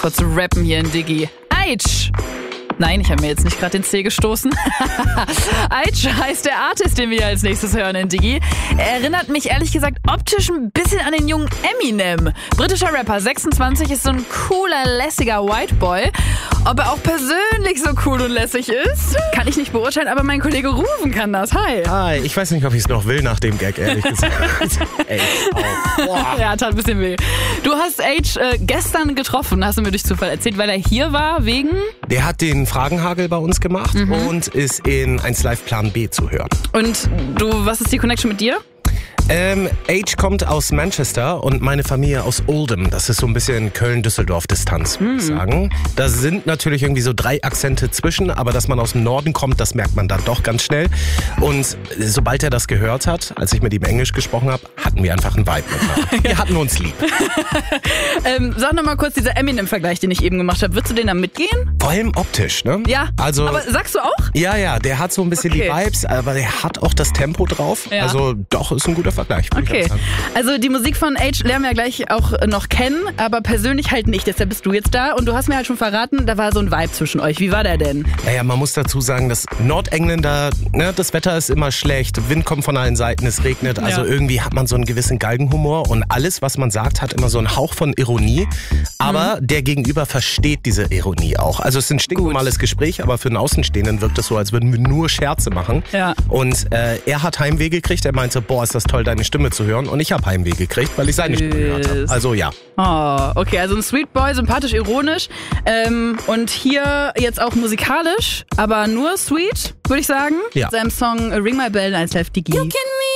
kurz rappen hier in Diggi. Aitch! Nein, ich habe mir jetzt nicht gerade den Zeh gestoßen. Aitch heißt der Artist, den wir als nächstes hören in Diggi. Er erinnert mich ehrlich gesagt optisch ein bisschen an den jungen Eminem. Britischer Rapper, 26, ist so ein cooler, lässiger White Boy. Ob er auch persönlich so cool und lässig ist, kann ich nicht beurteilen, aber mein Kollege Rufen kann das. Hi. Hi, ich weiß nicht, ob ich es noch will nach dem Gag, ehrlich gesagt. Ey, boah. Ja, tat ein bisschen weh. Du hast Aitch gestern getroffen, hast du mir durch Zufall erzählt, weil er hier war wegen... Der hat den Fragenhagel bei uns gemacht und ist in 1 Live Plan B zu hören. Und was ist die Connection mit dir? Aitch kommt aus Manchester und meine Familie aus Oldham. Das ist so ein bisschen Köln-Düsseldorf-Distanz, würde ich sagen. Da sind natürlich irgendwie so 3 Akzente zwischen, aber dass man aus dem Norden kommt, das merkt man dann doch ganz schnell. Und sobald er das gehört hat, als ich mit ihm Englisch gesprochen habe, hatten wir einfach einen Vibe miteinander. Wir hatten uns lieb. Sag noch mal kurz, dieser Eminem-Vergleich, den ich eben gemacht habe. Würdest du den da mitgehen? Vor allem optisch, ne? Ja, also, aber sagst du auch? Ja, der hat so ein bisschen die Vibes, aber der hat auch das Tempo drauf. Ja. Also doch, ist ein guter Vergleich. Okay, also die Musik von Aitch lernen wir ja gleich auch noch kennen, aber persönlich halt nicht. Deshalb bist du jetzt da und du hast mir halt schon verraten, da war so ein Vibe zwischen euch. Wie war der denn? Naja, man muss dazu sagen, dass Nordengländer, ne, das Wetter ist immer schlecht, Wind kommt von allen Seiten, es regnet, also irgendwie hat man so einen gewissen Galgenhumor und alles, was man sagt, hat immer so einen Hauch von Ironie, aber der Gegenüber versteht diese Ironie auch. Also es ist ein stinknormales Gespräch, aber für einen Außenstehenden wirkt es so, als würden wir nur Scherze machen. Ja. Und er hat Heimweh gekriegt, er meinte, boah, ist das toll, deine Stimme zu hören, und ich habe Heimweh gekriegt, weil ich seine Stimme gehört habe. Also ja. Oh, okay, also ein Sweet Boy, sympathisch, ironisch und hier jetzt auch musikalisch, aber nur sweet, würde ich sagen. Ja. Mit seinem Song Ring My Bell in 1 Live Diggi.